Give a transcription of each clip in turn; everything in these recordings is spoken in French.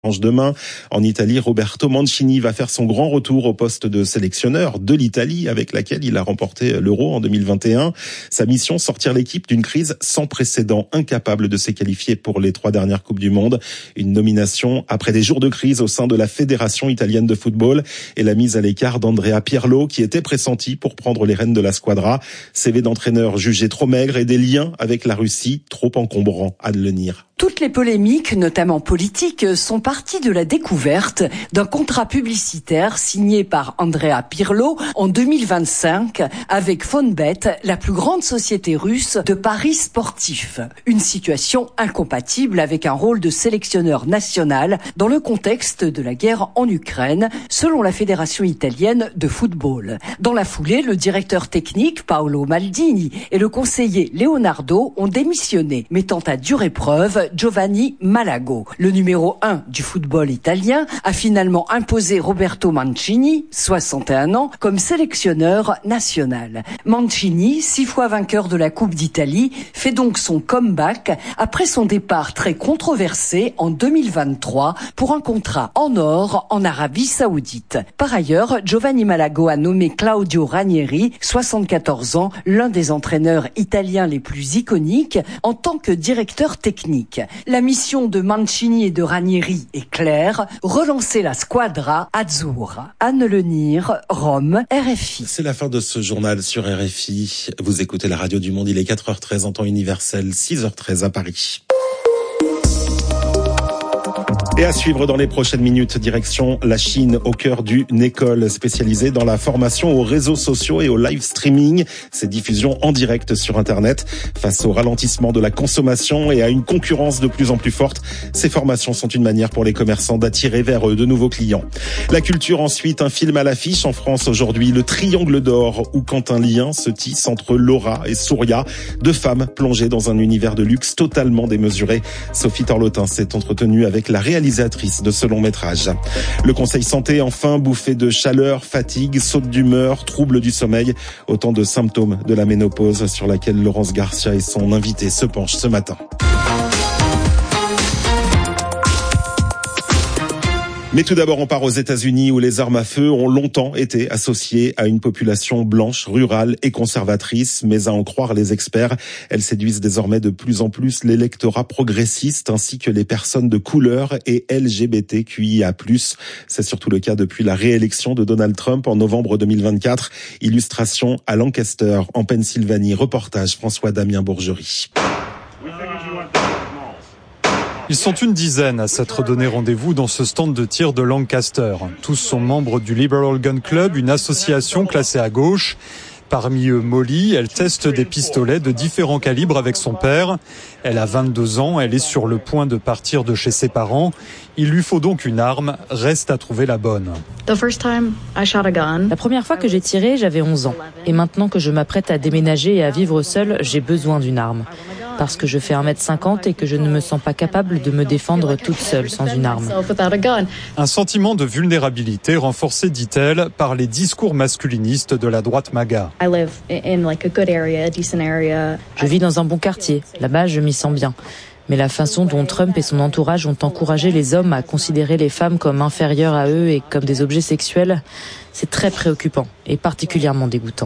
Demain, en Italie, Roberto Mancini va faire son grand retour au poste de sélectionneur de l'Italie avec laquelle il a remporté l'Euro en 2021. Sa mission, sortir l'équipe d'une crise sans précédent, incapable de se qualifier pour les 3 dernières Coupes du Monde. Une nomination après des jours de crise au sein de la Fédération italienne de football et la mise à l'écart d'Andrea Pirlo qui était pressenti pour prendre les rênes de la squadra. CV d'entraîneur jugé trop maigre et des liens avec la Russie trop encombrants. Anne Lenir. Toutes les polémiques, notamment politiques, sont parties de la découverte d'un contrat publicitaire signé par Andrea Pirlo en 2025 avec Fonbet, la plus grande société russe de paris sportifs. Une situation incompatible avec un rôle de sélectionneur national dans le contexte de la guerre en Ukraine, selon la Fédération italienne de football. Dans la foulée, le directeur technique Paolo Maldini et le conseiller Leonardo ont démissionné, mettant à dure épreuve Giovanni Malago. Le numéro 1 du football italien a finalement imposé Roberto Mancini, 61 ans, comme sélectionneur national. Mancini, 6 fois vainqueur de la Coupe d'Italie, fait donc son comeback après son départ très controversé en 2023 pour un contrat en or en Arabie Saoudite. Par ailleurs, Giovanni Malago a nommé Claudio Ranieri, 74 ans, l'un des entraîneurs italiens les plus iconiques, en tant que directeur technique. La mission de Mancini et de Ranieri est claire, relancer la squadra azzurra. Anne Lenir, Rome, RFI. C'est la fin de ce journal sur RFI. Vous écoutez la radio du monde, il est 4h13 en temps universel, 6h13 à Paris. Et à suivre dans les prochaines minutes, direction la Chine, au cœur d'une école spécialisée dans la formation aux réseaux sociaux et au live streaming. Ces diffusions en direct sur Internet. Face au ralentissement de la consommation et à une concurrence de plus en plus forte, ces formations sont une manière pour les commerçants d'attirer vers eux de nouveaux clients. La culture ensuite, un film à l'affiche en France aujourd'hui, Le Triangle d'Or, où quand un lien se tisse entre Laura et Souria, 2 femmes plongées dans un univers de luxe totalement démesuré. Sophie Torlotin s'est entretenue avec la réalisatrice de ce long métrage. Le conseil santé, enfin, bouffée de chaleur, fatigue, saute d'humeur, troubles du sommeil, autant de symptômes de la ménopause sur laquelle Laurence Garcia et son invité se penchent ce matin. Mais tout d'abord, on part aux États-Unis où les armes à feu ont longtemps été associées à une population blanche, rurale et conservatrice. Mais à en croire les experts, elles séduisent désormais de plus en plus l'électorat progressiste ainsi que les personnes de couleur et LGBTQIA+. C'est surtout le cas depuis la réélection de Donald Trump en novembre 2024. Illustration à Lancaster, en Pennsylvanie. Reportage François-Damien Bourgerie. Ils sont une dizaine à s'être donné rendez-vous dans ce stand de tir de Lancaster. Tous sont membres du Liberal Gun Club, une association classée à gauche. Parmi eux, Molly, elle teste des pistolets de différents calibres avec son père. Elle a 22 ans, elle est sur le point de partir de chez ses parents. Il lui faut donc une arme, reste à trouver la bonne. La première fois que j'ai tiré, j'avais 11 ans. Et maintenant que je m'apprête à déménager et à vivre seule, j'ai besoin d'une arme. Parce que je fais 1m50 et que je ne me sens pas capable de me défendre toute seule sans une arme. Un sentiment de vulnérabilité renforcé, dit-elle, par les discours masculinistes de la droite MAGA. Je vis dans un bon quartier. Là-bas, je m'y sens bien. Mais la façon dont Trump et son entourage ont encouragé les hommes à considérer les femmes comme inférieures à eux et comme des objets sexuels, c'est très préoccupant et particulièrement dégoûtant.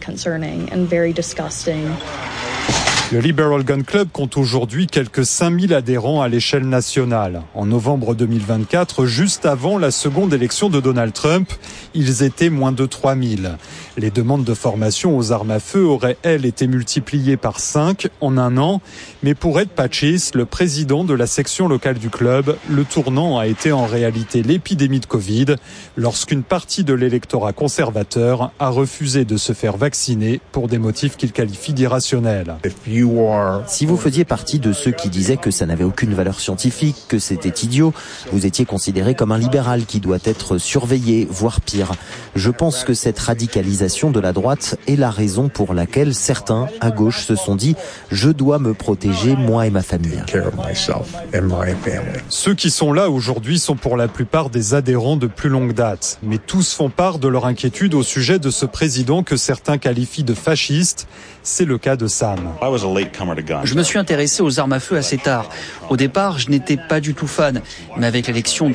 Le Liberal Gun Club compte aujourd'hui quelques 5000 adhérents à l'échelle nationale. En novembre 2024, juste avant la seconde élection de Donald Trump, ils étaient moins de 3000. Les demandes de formation aux armes à feu auraient, elles, été multipliées par 5 en un an. Mais pour Ed Patchis, le président de la section locale du club, le tournant a été en réalité l'épidémie de Covid, lorsqu'une partie de l'électorat conservateur a refusé de se faire vacciner pour des motifs qu'il qualifie d'irrationnels. Si vous faisiez partie de ceux qui disaient que ça n'avait aucune valeur scientifique, que c'était idiot, vous étiez considéré comme un libéral qui doit être surveillé, voire pire. Je pense que cette radicalisation de la droite est la raison pour laquelle certains, à gauche, se sont dit « je dois me protéger, moi et ma famille ». Ceux qui sont là aujourd'hui sont pour la plupart des adhérents de plus longue date. Mais tous font part de leur inquiétude au sujet de ce président que certains qualifient de fasciste. C'est le cas de Sam. Je me suis intéressé aux armes à feu assez tard. Au départ, je n'étais pas du tout fan, mais avec l'élection